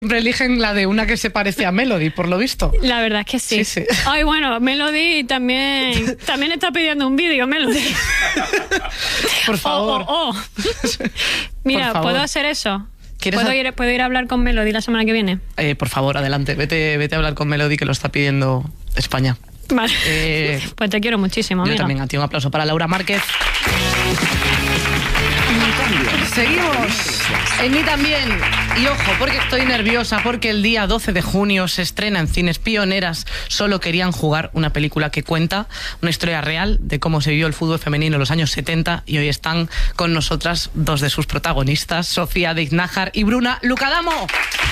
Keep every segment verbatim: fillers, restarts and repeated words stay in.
Siempre eligen la de una que se parece a Melody, por lo visto. La verdad es que sí. Sí, sí. Ay, bueno, Melody también, también está pidiendo un vídeo, Melody. Por favor. Oh, oh, oh. Mira, Por favor. ¿puedo hacer eso? ¿Quieres ¿Puedo ha- ir, ¿Puedo ir a hablar con Melody la semana que viene? Eh, por favor, adelante. Vete, vete a hablar con Melody, que lo está pidiendo España. Vale. Eh, Pues te quiero muchísimo, Yo amiga. también, a ti un aplauso para Laura Márquez. Seguimos. En mí también. Y ojo, porque estoy nerviosa, porque el día doce de junio se estrena en Cines Pioneras Solo querían jugar, una película que cuenta una historia real de cómo se vivió el fútbol femenino en los años setenta, y hoy están con nosotras dos de sus protagonistas, Sofía de Iznájar y Bruna Lucadamo.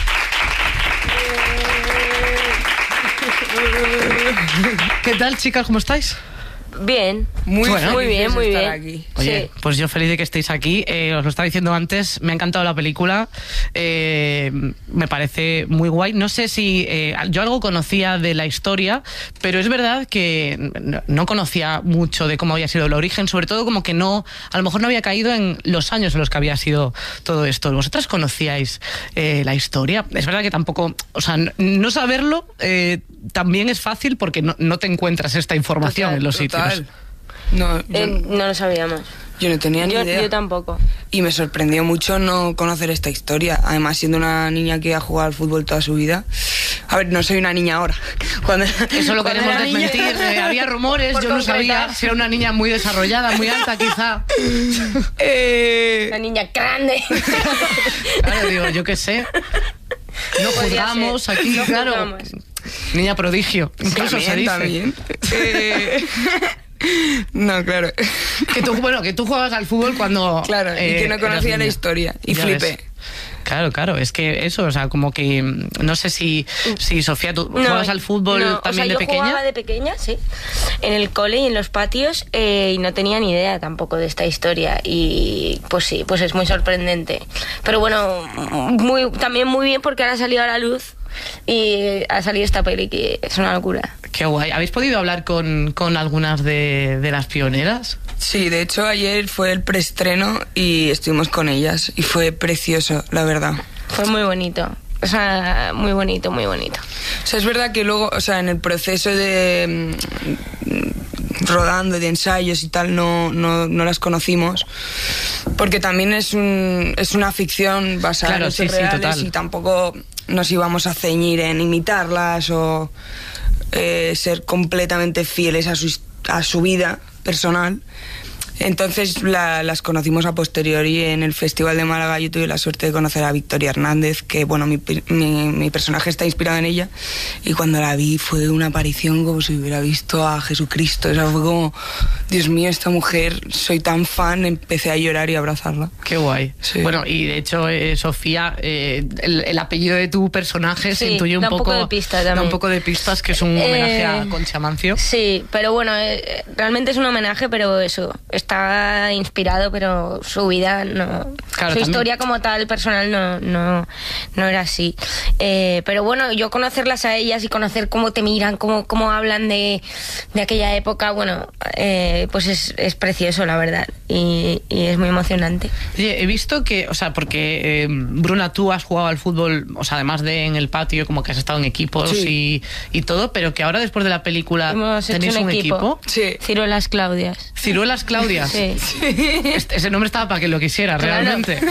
¿Qué tal, chicas? ¿Cómo estáis? Bien, Muy, Bueno. muy bien, muy bien. Aquí. Oye, Sí. pues yo feliz de que estéis aquí. Eh, os lo estaba diciendo antes, me ha encantado la película. Eh, me parece muy guay. No sé si eh, yo algo conocía de la historia, pero es verdad que no, no conocía mucho de cómo había sido el origen, sobre todo como que no, a lo mejor no había caído en los años en los que había sido todo esto. ¿Vosotras conocíais eh, la historia? Es verdad que tampoco, o sea, no, no saberlo eh, también es fácil porque no, no te encuentras esta información Total, en los Total. sitios. No, yo, Eh, no lo sabíamos. yo no tenía ni Yo, idea. yo tampoco. Y me sorprendió mucho no conocer esta historia. Además, siendo una niña que ha jugado al fútbol toda su vida. A ver, no soy una niña ahora. Cuando, Eso lo cuando queremos era niña- desmentir. Eh, había rumores, Por yo no sabía concretar. si era una niña muy desarrollada, muy alta, quizá. Eh, La niña grande. Claro, digo, yo qué sé. No Podría juzgamos ser. aquí, No claro. juzgamos. Niña prodigio, incluso también, se dice. también. Eh, no, claro. Que tú, bueno, que tú jugabas al fútbol cuando. Claro, y eh, que no conocía eras la niña. historia. Y Ya flipé. ves. Claro, claro, es que eso, o sea, como que no sé si, si Sofía, ¿tú No, jugabas al fútbol no, también o sea, de yo pequeña? jugaba de pequeña, sí, en el cole y en los patios, eh, y no tenía ni idea tampoco de esta historia, y pues sí, pues es muy sorprendente. Pero bueno, muy, también muy bien porque ahora ha salido a la luz y ha salido esta peli que es una locura. Qué guay. ¿Habéis podido hablar con, con algunas de, de las pioneras? Sí, de hecho ayer fue el preestreno y estuvimos con ellas. Y fue precioso, la verdad. Fue muy bonito, o sea, muy bonito, muy bonito. O sea, es verdad que luego, o sea, en el proceso de mm, rodando, de ensayos y tal, no, no, no las conocimos. Porque también es, un, es una ficción basada Claro, en hechos sí, sí, reales total. y tampoco nos íbamos a ceñir en imitarlas o eh, ser completamente fieles a su, his- a su vida personal. Entonces la- las conocimos a posteriori en el Festival de Málaga. Yo tuve la suerte de conocer a Victoria Hernández, que bueno, mi, pi- mi, mi personaje está inspirado en ella, y cuando la vi fue una aparición como si hubiera visto a Jesucristo. O sea, fue como, Dios mío, esta mujer, soy tan fan, empecé a llorar y a abrazarla. Qué guay. Sí. Bueno, y de hecho, eh, Sofía, eh, el, el apellido de tu personaje se Sí, intuye un da un poco, poco de pista da un también. poco de pistas, que es un homenaje Eh, a Concha Mancio. Sí, pero bueno, eh, realmente es un homenaje, pero eso, está inspirado, pero su vida no... Claro, su también. historia como tal, personal, no, no, no era así. Eh, pero bueno, yo conocerlas a ellas y conocer cómo te miran, cómo, cómo hablan de, de aquella época, bueno, eh, pues es, es precioso, la verdad, y, y es muy emocionante. Oye, he visto que, o sea, porque eh, Bruna, tú has jugado al fútbol, o sea, además de en el patio, como que has estado en equipos Sí. y, y todo, pero que ahora después de la película Hemos hecho tenéis un un equipo. equipo. Sí. Ciruelas Claudias. Ciruelas Claudias. Sí. Este- ese nombre estaba para que lo quisiera, Claro. realmente.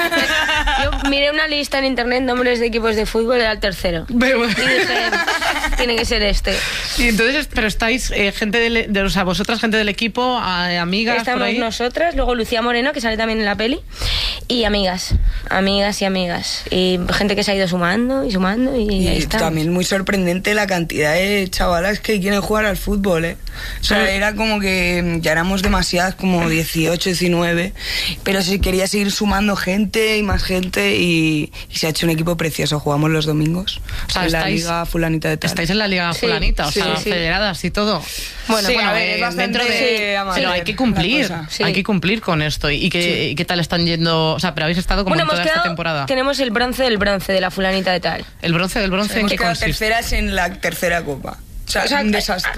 Yo miré una lista en internet, nombres de equipos de fútbol, era el tercero. Veo- Y dije, tiene que ser este. Y entonces, pero estáis eh, gente del, de, o sea, vosotras gente del equipo, a- amigas por Estamos ahí. nosotras, luego Lucía Moreno, que sale también en la peli, y amigas, amigas y amigas. Y gente que se ha ido sumando y sumando y, Y ahí está. también muy sorprendente la cantidad de chavalas que quieren jugar al fútbol, ¿eh? O sea, Sí. era como que ya éramos demasiadas, como dieciocho, diecinueve, pero se quería seguir sumando gente y más gente y, y se ha hecho un equipo precioso. Jugamos los domingos O sea, en la estáis- liga fulanita de tal. Estáis en la liga Sí, fulanita, o sí, sea, sí. federadas y todo. Bueno, Sí, bueno, a ver, eh, es bastante dentro de- amateur pero hay que la cumplir, cosa. Sí. hay que cumplir con esto. ¿Y qué, qué tal están yendo? O sea, pero habéis estado como Bueno, en hemos toda esta quedado, temporada. tenemos el bronce del bronce de la fulanita de tal. El bronce del bronce, ¿en Hemos qué quedado consiste? terceras en la tercera copa. O sea, O sea, un desastre.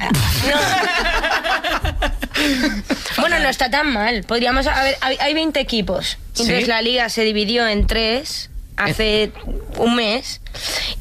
Bueno, no está tan mal. Podríamos, a ver, hay, hay veinte equipos. Entonces ¿Sí? la liga se dividió en tres. hace un mes